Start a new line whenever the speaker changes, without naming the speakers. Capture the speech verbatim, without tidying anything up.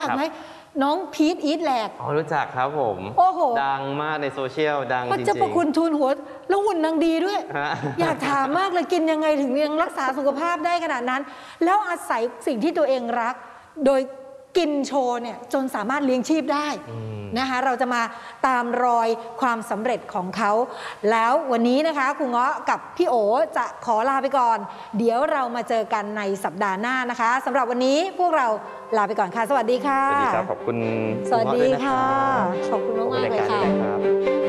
จักไหมน้องพีทอีทแหลก
อ๋อรู้จักครับผม
โอ้โห
ดังมากในโซเชียลดังจริงๆ
พระเจ้าประคุณทูลหัวแล้วหุ่นนางดีด้วยอยากถามมากเลยกินยังไงถึงยังรักษาสุขภาพได้ขนาดนั้นแล้วอาศัยสิ่งที่ตัวเองรักโดยกินโชว์เนี่ยจนสามารถเลี้ยงชีพได้นะคะเราจะมาตามรอยความสำเร็จของเขาแล้ววันนี้นะคะครูเงาะกับพี่โอจะขอลาไปก่อนเดี๋ยวเรามาเจอกันในสัปดาห์หน้านะคะสำหรับวันนี้พวกเราลาไปก่อนค่ะสวัสดีค่ะ
สวัสดีครับขอบคุณ
สวัสดีค่ะขอบคุณมากๆเลยค่ะ